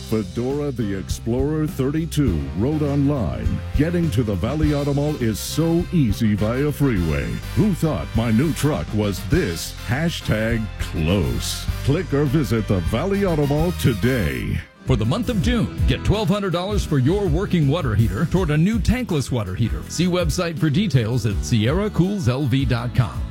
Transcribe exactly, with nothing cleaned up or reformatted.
Fedora the Explorer thirty-two wrote online, "Getting to the Valley Auto Mall is so easy via freeway. Who thought my new truck was this hashtag close?" Click or visit the Valley Auto Mall today. For the month of June, get twelve hundred dollars for your working water heater toward a new tankless water heater. See website for details at sierra cools l v dot com.